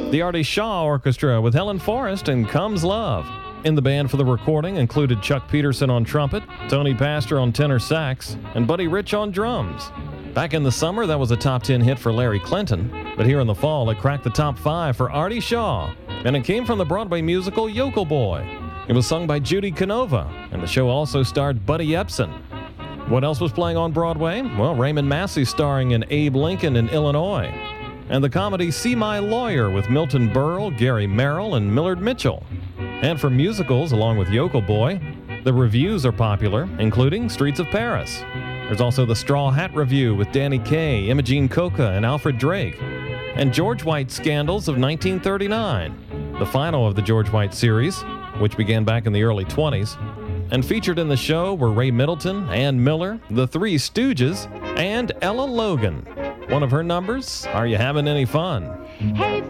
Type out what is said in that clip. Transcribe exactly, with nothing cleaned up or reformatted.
The Artie Shaw Orchestra with Helen Forrest and Comes Love. In the band for the recording included Chuck Peterson on trumpet, Tony Pastor on tenor sax, and Buddy Rich on drums. Back in the summer, that was a top ten hit for Larry Clinton, but here in the fall, it cracked the top five for Artie Shaw, and it came from the Broadway musical Yokel Boy. It was sung by Judy Canova, and the show also starred Buddy Epson. What else was playing on Broadway? Well, Raymond Massey starring in Abe Lincoln in Illinois, and the comedy See My Lawyer with Milton Berle, Gary Merrill, and Millard Mitchell. And for musicals, along with Yokel Boy, the revues are popular, including Streets of Paris. There's also the Straw Hat Revue with Danny Kaye, Imogene Coca, and Alfred Drake, and George White's Scandals of nineteen thirty-nine, the final of the George White series, which began back in the early twenties. And featured in the show were Ray Middleton, Ann Miller, the Three Stooges, and Ella Logan. One of her numbers, Are You Having Any Fun? Hey,